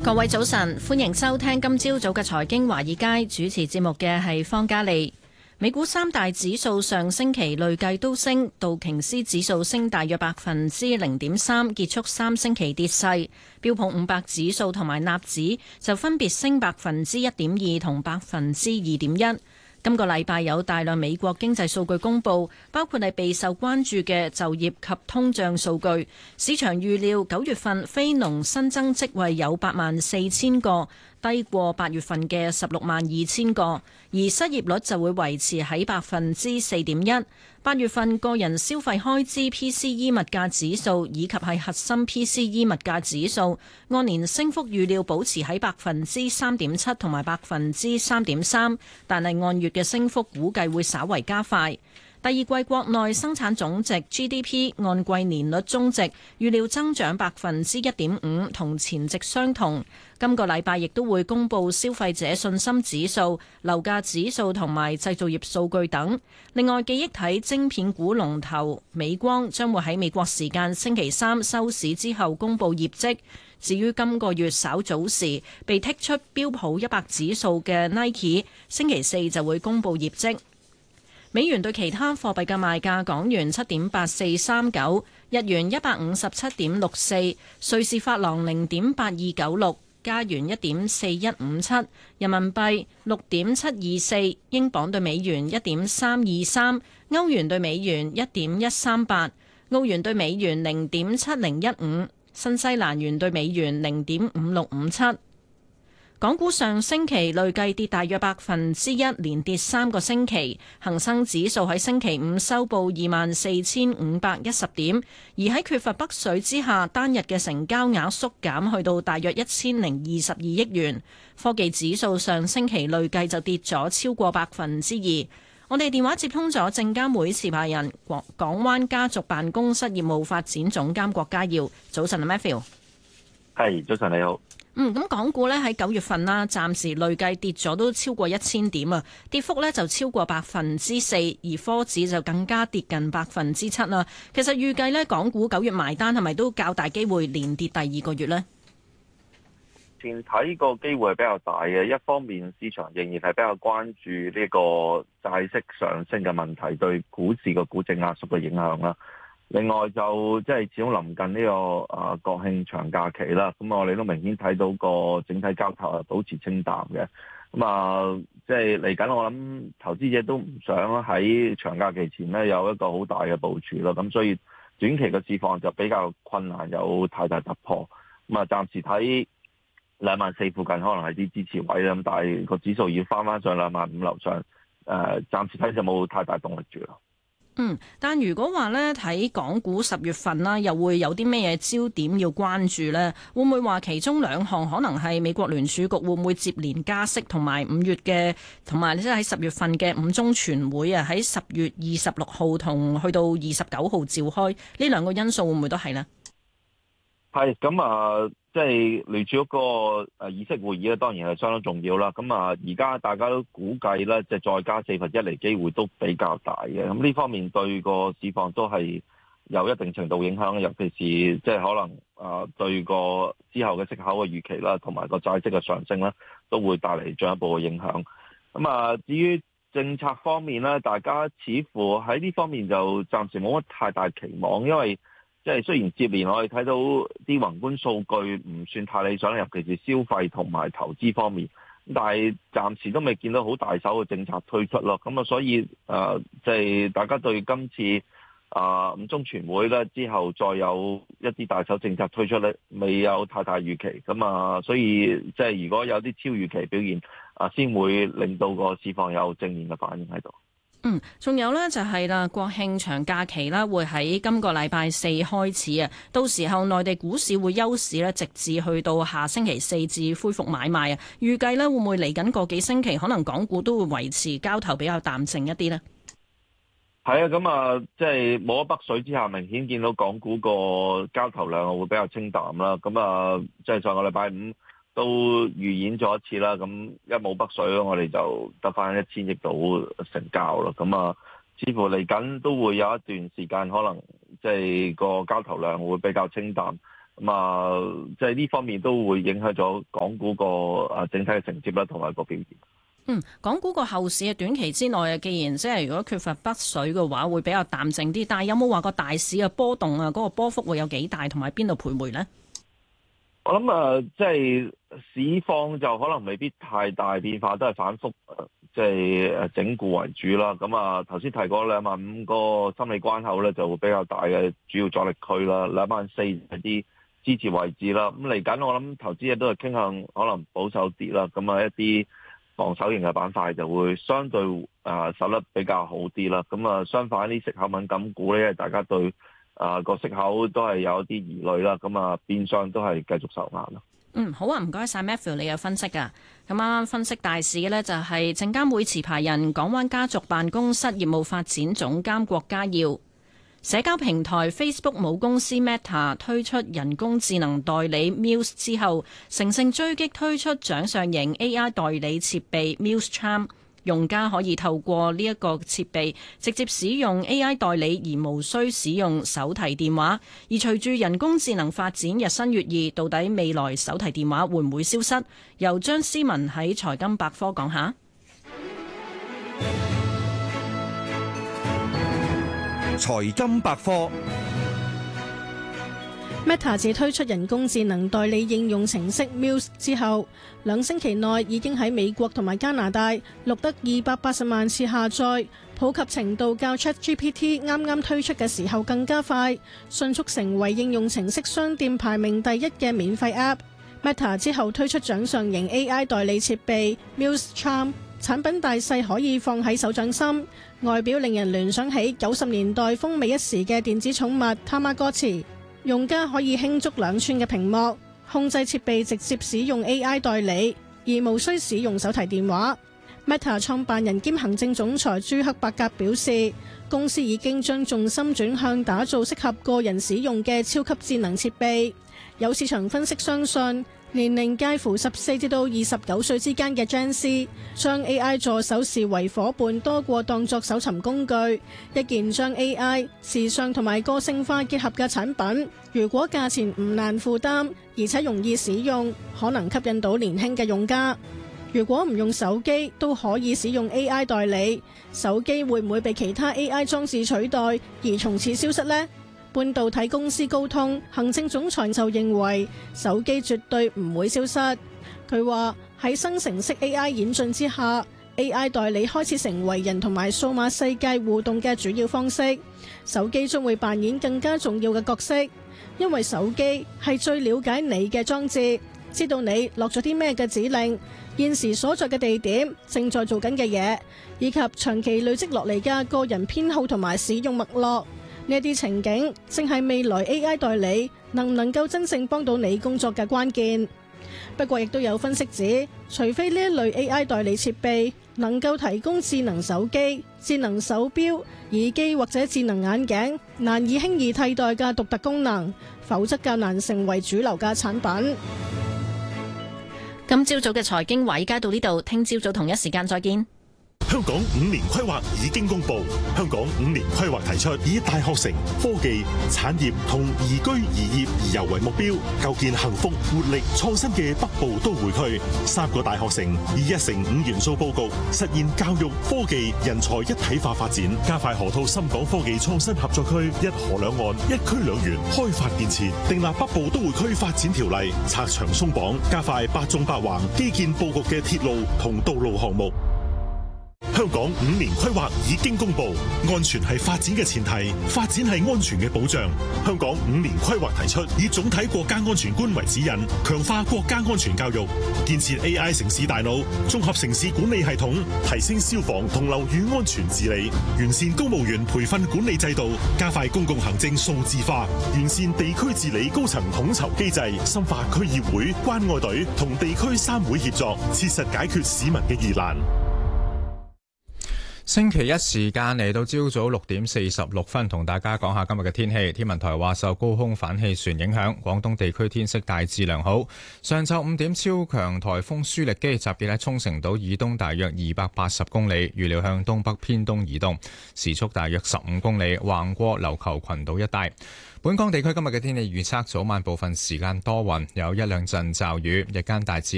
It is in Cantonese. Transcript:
各位早晨，歡迎收聽今朝早嘅財經華爾街，主持節目嘅係方嘉利。美股三大指數上星期累計都升，道瓊斯指數升大約0.3%，結束3星期跌勢。標普500指數同埋納指就分別升1.2%同2.1%。今個禮拜有大量美國經濟數據公佈，包括係備受關注嘅就業及通脹數據。市場預料9月份非農新增職位有84,000個，低過8月份嘅162,000個，而失業率就會維持喺4.1%。8月份個人消費開支 PCE 物價指數以及係核心 PCE 物價指數按年升幅預料保持喺3.7%同埋3.3%，但係按月嘅升幅估計會稍為加快。第二季國內生產總值 GDP 按季年率終值預料增長1.5%，同前值相同。今個禮拜亦都會公布消費者信心指數、樓價指數同埋製造業數據等。另外，記憶體晶片股龍頭美光將會喺美國時間星期三收市之後公布業績。至於今個月稍早時被剔出標普100指數嘅 Nike， 星期四就會公布業績。美元對其他貨幣嘅賣價：港元7.8439，日元157.64，瑞士法郎0.8296，加元1.4157，人民幣6.724，英鎊對美元1.323，歐元對美元1.138，澳元對美元0.7015，新西蘭元對美元0.5657。港股上星期累計跌大約1%，連跌3個星期。恒生指數喺星期五收報24,510點，而喺缺乏北水之下，單日嘅成交額縮減去到大約1,022億元。科技指數上星期累計就跌咗超過2%。我哋電話接通咗證監會持牌人港灣家族辦公室業務發展總監郭家耀。早晨啊 Matthew。 係，早晨你好。 咁港股呢喺9月份啦，暫時累計跌咗都超過1000點啊，跌幅呢就超過4%，而科指就更加跌近7%啦。其實預計呢，港股9月埋單係咪都較大機會連跌第二個月呢？ 前睇個機會係比較大嘅，一方面市場仍然係比較關注呢個債息上升嘅問題對股市個估值壓縮嘅影響啦。另外就即係始終臨近呢個國慶長假期啦，咁我哋都明顯睇到個整體交投係保持清淡嘅。咁即係嚟緊，我諗投資者都唔想喺長假期前呢有一個好大嘅部署咯。咁所以短期嘅市況就比較困難有太大突破。暫時睇24,000附近可能係啲支持位啦。咁但係個指數要翻上25,000樓上，暫時睇就冇太大動力住咯。 但如果話呢，睇港股10月份啦，又會有啲咩嘢焦點要關注呢？會唔會話其中2項可能係美國聯儲局會唔會接連加息，同埋5月嘅，同埋即係喺10月份嘅5中全會啊，喺10月26號同去到29號召開，呢2個因素會唔會都係呢？ 係咁即係聯儲局個議息會議咧，當然係相當重要啦。而家大家都估計咧，即係再加1/4嚟機會都比較大嘅。咁呢方面對個市況都係有一定程度影響，尤其是即係可能對個之後嘅息口嘅預期啦，同埋個債息嘅上升啦，都會帶嚟進一步嘅影響。至於政策方面咧，大家似乎喺呢方面就暫時冇乜太大期望，因為即係雖然接連我哋睇到啲宏觀數據唔算太理想，尤其是消費同埋投資方面，但係暫時都未見到好大手嘅政策推出咯。所以即係大家對今次5中全會咧之後再有一啲大手政策推出咧，未有太大預期。所以即係如果有啲超預期表現先會令到個市況有正面嘅反應喺度。 仲有呢，就係啦，國慶長假期啦，會喺今個禮拜4開始啊。到時候內地股市會休市咧，直至去到下星期4至恢復買賣啊。預計呢會唔會嚟緊個幾星期，可能港股都會維持交投比較淡靜一啲呢？ 係啊，即係冇咗北水之下，明顯見到港股個交投量會比較清淡啦。即係上個禮拜5都預演咗一次啦，咁一冇北水我哋就得翻1000億到成交咯。似乎嚟緊都會有一段時間，可能即係個交投量會比較清淡。 即係呢方面都會影響咗港股個整體嘅承接啦，同埋個表現。 港股個後市嘅短期之內啊，既然即係如果缺乏北水嘅話，會比較淡靜啲。但係有冇話個大市嘅波動啊？嗰個波幅會有幾大，同埋邊度徘徊呢？ 我諗即係市況就可能未必太大變化，都係反覆即係整固為主啦。咁頭先提過25000個心理關口咧，就會比較大嘅主要阻力區啦。24000係啲支持位置啦。咁嚟緊我諗投資者都係傾向可能保守啲啦。一啲防守型嘅板塊就會相對守得比較好啲啦。相反啲息口敏感股咧，大家對個息口都係有一啲疑慮啦。變相都係繼續受壓咯。 好啊，唔該晒 Matthew 你嘅分析啊。咁啱啱分析大市嘅呢，就係證監會持牌人港灣家族辦公室業務發展總監郭家耀。社交平台 Facebook 母公司 Meta 推出人工智能代理 Muse 之後，乘勝追擊推出掌上型 AI 代理設備 Muse Charm， 用家可以透過呢一個設備直接使用 AI 代理而無需使用手提電話。而隨住人工智能發展日新月異，到底未來手提電話會唔會消失？由張思文喺財金百科講下。 財金百科。 Meta 自推出人工智能代理應用程式 Muse 之後，2星期內已經喺美國同埋加拿大錄得280萬次下載，普及程度較 ChatGPT 啱啱推出嘅時候更加快，迅速成為應用程式商店排名第一嘅免費 App。Meta 之後推出掌上型 AI 代理設備 Muse Charm， 產品大細可以放喺手掌心，外表令人聯想起90年代風靡一時嘅電子寵物 Tamagotchi。用家可以輕觸2寸嘅屏幕，控制設備直接使用 AI 代理，而無需使用手提電話。Meta 創辦人兼行政總裁朱克伯格表示，公司已經將重心轉向打造適合個人使用嘅超級智能設備。有市場分析相信，年齡介乎14至到29歲之間嘅 Gen Z 將 AI 助手視為夥伴多過當作搜尋工具，一件將 AI、時尚同埋個性化結合嘅產品，如果價錢唔難負擔，而且容易使用，可能吸引到年輕嘅用家。如果唔用手機都可以使用 AI 代理，手機會唔會被其他 AI 裝置取代而從此消失呢？半導體公司高通行政總裁就認為手機絕對唔會消失。佢話喺生成式 AI 演進之下， AI 代理開始成為人同埋數碼世界互動嘅主要方式，手機將會扮演更加重要嘅角色，因為手機係最了解你嘅裝置，知道你落咗啲咩嘅指令，現時所在嘅地點，正在做緊嘅嘢，以及長期累積落嚟嘅個人偏好同埋使用脈絡。呢啲情景正係未來 AI 代理能唔能夠真正幫到你工作嘅關鍵。不過亦都有分析指，除非呢一類 AI 代理設備能夠提供智能手機、智能手錶、耳機或者智能眼鏡難以輕易替代嘅獨特功能，否則較難成為主流嘅產品。 今朝早嘅財經華爾街到呢度，聽朝早同一時間再見。 香港5年規劃已經公布，香港5年規劃提出以大學城、科技、產業同宜居宜業宜遊為目標，構建幸福、活力、創新嘅北部都會區。3個大學城以1城5元素佈局，實現教育、科技、人才一體化發展，加快河套深港科技創新合作區，一河兩岸、一區兩園開發建設，訂立北部都會區發展條例，拆牆鬆綁，加快8縱8橫基建佈局嘅鐵路同道路項目。香港5年規劃已經公布，安全係發展嘅前提，發展係安全嘅保障。香港5年規劃提出，以總體國家安全觀為指引，強化國家安全教育，建設 AI 城市大腦、綜合城市管理系統，提升消防同樓宇安全治理，完善公務員培訓管理制度，加快公共行政數字化，完善地區治理高層統籌機制，深化區議會、關愛隊同地區3會協作，切實解決市民嘅疑難。 星期一時間嚟到朝早6:46，同大家講下今日嘅天氣。天文台話受高空反氣旋影響，廣東地區天色大致良好。上晝5點，超強颱風舒力基集結喺沖繩島以東大約280公里，預料向東北偏東移動，時速大約15公里，橫過琉球群島一帶。本港地區今日嘅天氣預測，早晚部分時間多雲，有一兩陣驟雨，日間大致